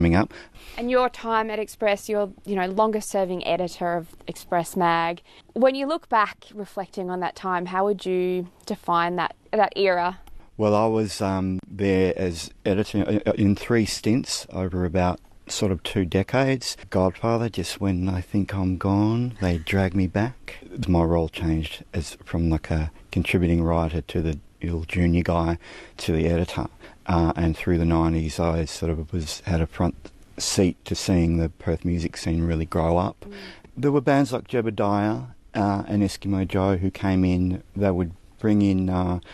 coming up. And your time at Express, you're, longest serving editor of Express Mag. When you look back, reflecting on that time, how would you define that era? Well, I was there as editor in 3 stints over about sort of 2 decades. Godfather, just when I think I'm gone, they drag me back. My role changed as from like a contributing writer to the little junior guy to the editor. And through the 90s, I sort of had a front seat to seeing the Perth music scene really grow up. There were bands like Jebediah and Eskimo Joe who came in. They would bring in,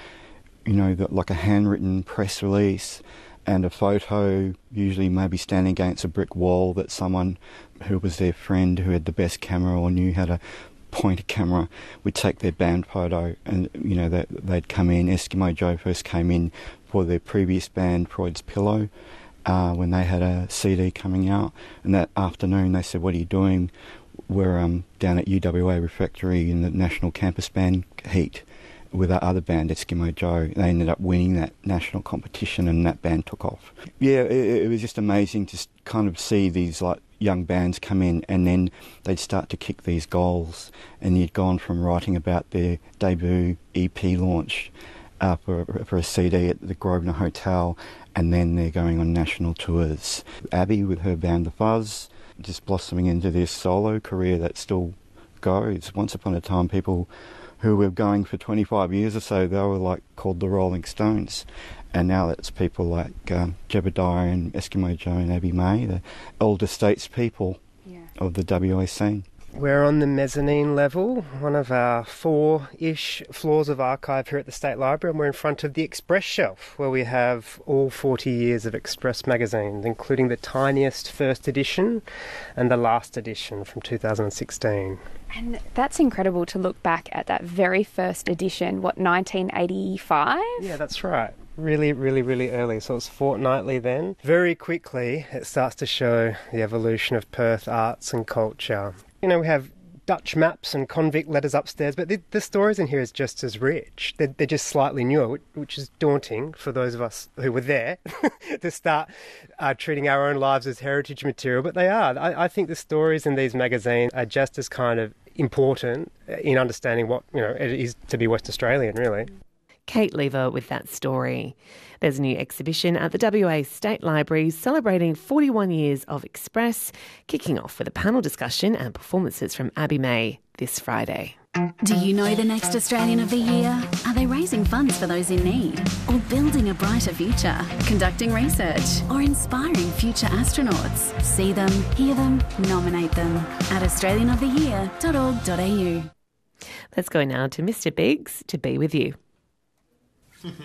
like a handwritten press release and a photo, usually maybe standing against a brick wall, that someone who was their friend who had the best camera or knew how to point a camera would take their band photo, and they'd come in. Eskimo Joe first came in for their previous band, Freud's Pillow, when they had a CD coming out, and that afternoon they said, "What are you doing?" We're down at UWA Refectory in the National Campus Band Heat with our other band, Eskimo Joe. They ended up winning that national competition, and that band took off. Yeah, it was just amazing to kind of see these like young bands come in, and then they'd start to kick these goals, and you'd gone from writing about their debut EP launch for a CD at the Grosvenor Hotel, and then they're going on national tours. Abby with her band The Fuzz, just blossoming into this solo career that still goes. Once upon a time, people who were going for 25 years or so, they were like called the Rolling Stones. And now it's people like Jebediah and Eskimo Joe and Abby May, the elder statespeople of the WA scene. We're on the mezzanine level, one of our 4-ish floors of archive here at the State Library, and we're in front of the Express shelf, where we have all 40 years of Express magazines, including the tiniest first edition and the last edition from 2016. And that's incredible to look back at that very first edition, 1985? Yeah, that's right. Really, really, really early. So it's fortnightly then. Very quickly, it starts to show the evolution of Perth arts and culture. We have Dutch maps and convict letters upstairs, but the stories in here is just as rich. They're just slightly newer, which is daunting for those of us who were there to start treating our own lives as heritage material, but they are. I think the stories in these magazines are just as kind of important in understanding what it is to be West Australian, really. Kate Lever with that story. There's a new exhibition at the WA State Library celebrating 41 years of Express, kicking off with a panel discussion and performances from Abby May this Friday. Do you know the next Australian of the Year? Are they raising funds for those in need? Or building a brighter future? Conducting research? Or inspiring future astronauts? See them, hear them, nominate them at australianoftheyear.org.au. Let's go now to Mr. Biggs to be with you.